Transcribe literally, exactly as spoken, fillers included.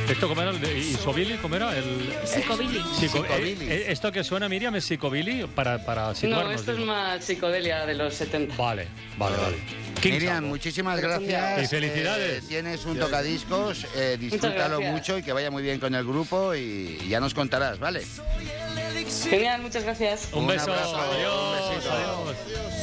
¿Esto cómo era? ¿Y Sobili? ¿Cómo era? El... Psicobilly. Psico... Eh, eh, ¿Esto que suena, Miriam, es Psicobilly? Para, para situarnos. No, esto digo. es más psicodelia de los setenta. Vale, vale, vale. Miriam, muchísimas gracias. Y felicidades. Eh, tienes un tocadiscos, eh, disfrútalo mucho y que vaya muy bien con el grupo y ya nos contarás, ¿vale? Genial, muchas gracias. Un beso. Un abrazo, Adiós. un besito. Adiós.